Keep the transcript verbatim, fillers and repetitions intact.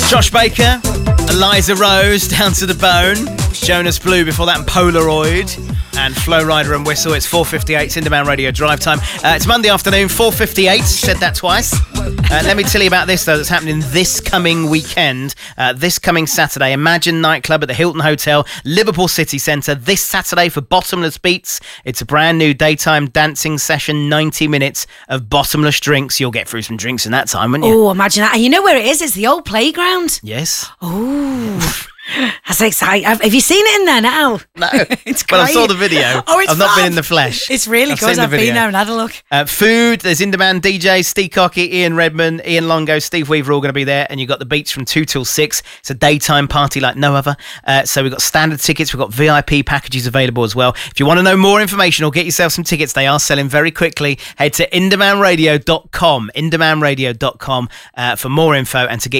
Josh Baker, Eliza Rose, Down to the Bone, Jonas Blue before that, and Polaroid, and Flow Rider and Whistle. It's four fifty-eight, it's Indie Drive Drive Time. Uh, it's Monday afternoon, four fifty-eight, said that twice. Uh, let me tell you about this, though, that's happening this coming weekend. Uh, this coming Saturday, Imagine Nightclub at the Hilton Hotel, Liverpool City Centre. This Saturday for Bottomless Beats. It's a brand new daytime dancing session, ninety minutes of bottomless drinks. You'll get through some drinks in that time, wouldn't you? Oh, imagine that. And you know where it is? It's the old playground. Yes. Oh, that's exciting. Have, have you seen it in there now? No. It's great. Well, I saw the video. Oh, it's I've not fab. been in the flesh. It's really I've good. seen the I've video. been there and had a look. Uh, food, there's in-demand D Js, Steve Cocky, Ian Redmond, Ian Longo, Steve Weaver all going to be there, and you've got the beats from two till six. It's a daytime party like no other. Uh, so we've got standard tickets, we've got V I P packages available as well. If you want to know more information or get yourself some tickets, they are selling very quickly. Head to indemand radio dot com, indemand radio dot com uh, for more info and to get